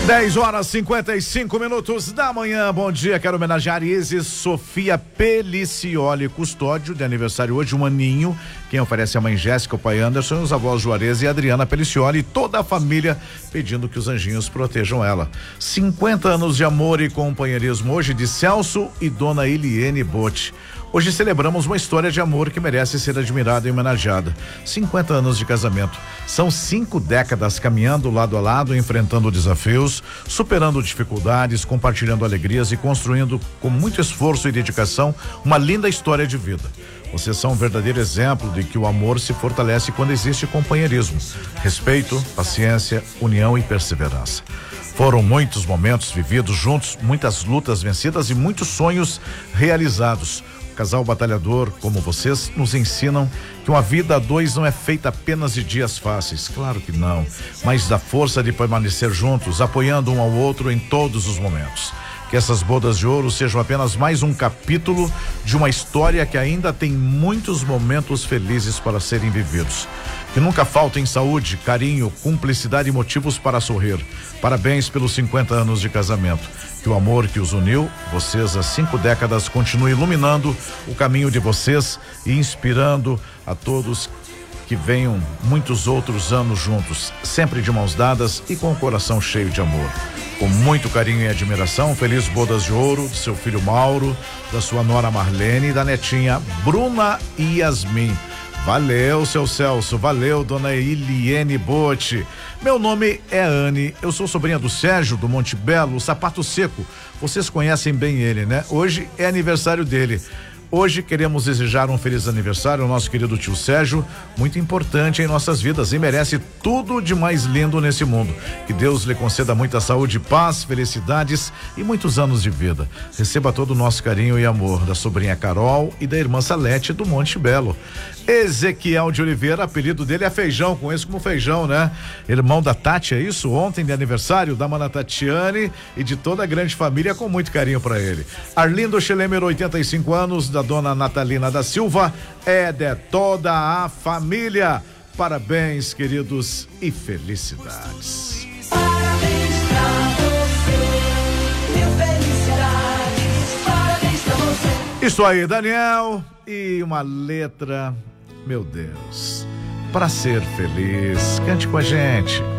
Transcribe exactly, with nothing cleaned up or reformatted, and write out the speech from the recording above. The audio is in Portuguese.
dez horas e cinquenta e cinco minutos da manhã. Bom dia, quero homenagear Isis Sofia Pelicioli, custódio de aniversário hoje, um aninho. Quem oferece a mãe Jéssica, o pai Anderson, os avós Juarez e Adriana Pelicioli e toda a família pedindo que os anjinhos protejam ela. cinquenta anos de amor e companheirismo hoje de Celso e dona Eliene Botti. Hoje celebramos uma história de amor que merece ser admirada e homenageada. cinquenta anos de casamento. São cinco décadas caminhando lado a lado, enfrentando desafios, superando dificuldades, compartilhando alegrias e construindo com muito esforço e dedicação uma linda história de vida. Vocês são um verdadeiro exemplo de que o amor se fortalece quando existe companheirismo, respeito, paciência, união e perseverança. Foram muitos momentos vividos juntos, muitas lutas vencidas e muitos sonhos realizados. Casal batalhador como vocês nos ensinam que uma vida a dois não é feita apenas de dias fáceis, claro que não, mas da força de permanecer juntos, apoiando um ao outro em todos os momentos. Que essas bodas de ouro sejam apenas mais um capítulo de uma história que ainda tem muitos momentos felizes para serem vividos. Que nunca faltem saúde, carinho, cumplicidade e motivos para sorrir. Parabéns pelos cinquenta anos de casamento. Que o amor que os uniu, vocês há cinco décadas, continue iluminando o caminho de vocês e inspirando a todos que venham muitos outros anos juntos, sempre de mãos dadas e com o coração cheio de amor. Com muito carinho e admiração, feliz bodas de ouro de seu filho Mauro, da sua nora Marlene e da netinha Bruna e Yasmin. Valeu, seu Celso, valeu, dona Eliene Botti. Meu nome é Anne, eu sou sobrinha do Sérgio, do Monte Belo, o Sapato Seco. Vocês conhecem bem ele, né? Hoje é aniversário dele. Hoje queremos desejar um feliz aniversário ao nosso querido tio Sérgio, muito importante em nossas vidas e merece tudo de mais lindo nesse mundo. Que Deus lhe conceda muita saúde, paz, felicidades e muitos anos de vida. Receba todo o nosso carinho e amor da sobrinha Carol e da irmã Salete do Monte Belo. Ezequiel de Oliveira, apelido dele é Feijão, conheço como Feijão, né? Irmão da Tati, é isso? Ontem de aniversário da mana Tatiane e de toda a grande família, com muito carinho para ele. Arlindo Schlemmer, oitenta e cinco anos, da dona Natalina da Silva, é de toda a família. Parabéns, queridos, e felicidades. Parabéns pra você, mil felicidades, parabéns pra você. Isso aí, Daniel, e uma letra, meu Deus, para ser feliz, cante com a gente.